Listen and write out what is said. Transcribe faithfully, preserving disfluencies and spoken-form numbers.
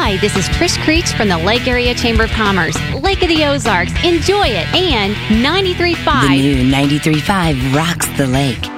Hi, this is Trish Creech from the Lake Area Chamber of Commerce. Lake of the Ozarks. Enjoy it. And ninety-three point The five. new ninety-three point five rocks the lake.